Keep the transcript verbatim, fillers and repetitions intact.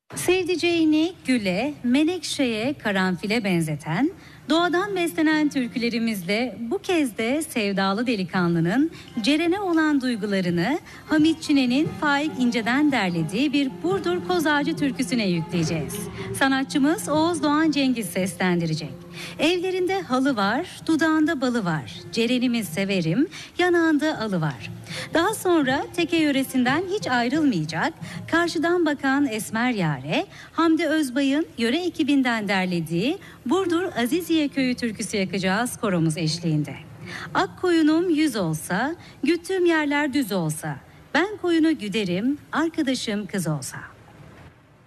Sevdiceğini güle, menekşeye, karanfile benzeten, doğadan beslenen türkülerimizle bu kez de sevdalı delikanlının Ceren'e olan duygularını Hamit Çinen'in Faik İnce'den derlediği bir Burdur Koz Ağacı türküsüne yükleyeceğiz. Sanatçımız Oğuz Doğan Cengiz seslendirecek. Evlerinde halı var, dudağında balı var. Ceren'imi severim, yanağında alı var. Daha sonra Teke yöresinden hiç ayrılmayacak, karşıdan bakan Esmer Yare, Hamdi Özbay'ın yöre ekibinden derlediği Burdur Aziziye Köyü türküsü yakacağız koromuz eşliğinde. Ak koyunum yüz olsa, güttüğüm yerler düz olsa, ben koyunu güderim, arkadaşım kız olsa.